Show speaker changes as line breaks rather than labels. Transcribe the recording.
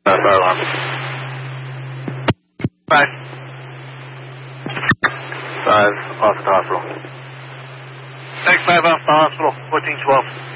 Bye. 5 off the hospital. Thanks, 5 off the hospital, 1412.